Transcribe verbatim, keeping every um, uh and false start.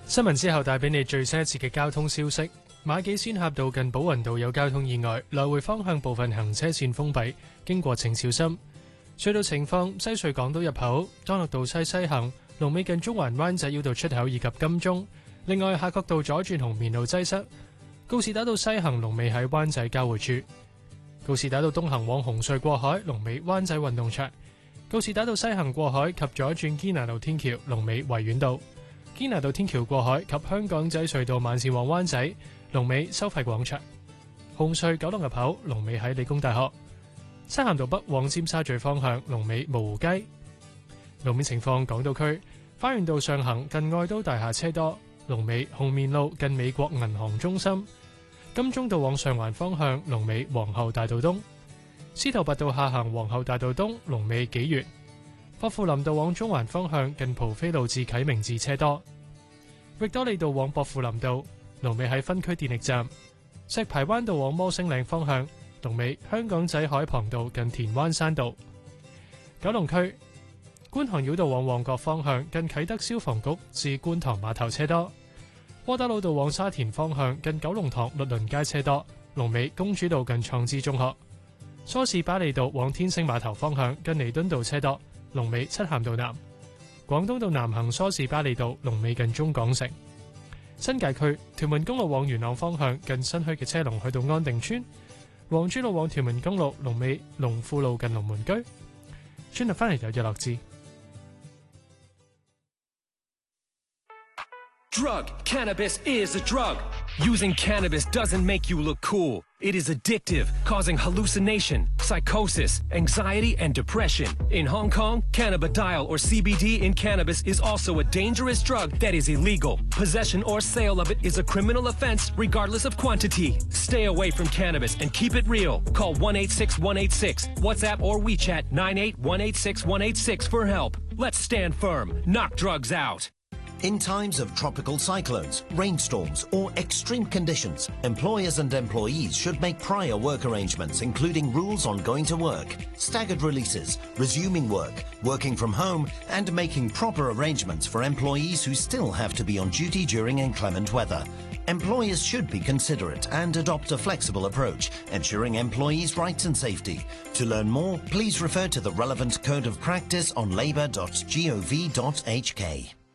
新聞之後帶俾你最新一次嘅交通消息。馬己仙峽道近寶雲道有交通意外，來回方向部分行車線封閉，經過請小心。隧道情況：西隧港島入口、當樂道西西行、龍尾近中環灣仔繞道出口以及金鐘。另外，夏慤道左轉紅棉路擠塞，告士打道西行龍尾喺灣仔交匯處。告士打道東行往紅隧過海，龍尾灣仔運動場；告士打道西行過海及左轉堅拿道天橋，龍尾維園道；堅拿道天橋過海及香港仔隧道慢線往灣仔，龍尾收費廣場；紅隧九龍入口，龍尾喺理工大學；西行道北往尖沙咀方向，龍尾蕪湖街。路面情況：港島區花園道上行近愛都大廈車多，龍尾紅棉路近美國銀行中心。金鐘道往上環方向，龍尾皇后大道東；司徒拔道下行皇后大道東，龍尾紀元；薄扶林道往中環方向，近蒲飛路至啟明寺車多；域多利道往薄扶林道，龍尾喺分區電力站；石排灣道往摩星嶺方向，龍尾香港仔海傍道近田灣山道；九龍區觀塘繞道往旺角方向，近啟德消防局至觀塘碼頭車多。窩打老道往沙田方向，近九龍塘律倫街車多，龍尾公主道近創知中學；梳士巴利道往天星碼頭方向，近彌敦道車多，龍尾漆咸道南；廣東道南行梳士巴利道，龍尾近中港城；新界區屯門公路往元朗方向，近新墟嘅車龍去到安定村；黃珠路往屯門公路，龍尾龍富路近龍門居。轉頭翻嚟有日落志。 Drug. Cannabis is a drug. Using cannabis doesn't make you look cool. It is addictive, causing hallucination, psychosis, anxiety, and depression. In Hong Kong, cannabidiol or C B D in cannabis is also a dangerous drug that is illegal. Possession or sale of it is a criminal offense regardless of quantity. Stay away from cannabis and keep it real. Call one eight six one eight six, WhatsApp or WeChat nine eight one eight six one eight six for help. Let's stand firm. Knock drugs out. In times of tropical cyclones, rainstorms, or extreme conditions, employers and employees should make prior work arrangements, including rules on going to work, staggered releases, resuming work, working from home, and making proper arrangements for employees who still have to be on duty during inclement weather. Employers should be considerate and adopt a flexible approach, ensuring employees' rights and safety. To learn more, please refer to the relevant Code of Practice on labour dot gov dot h k.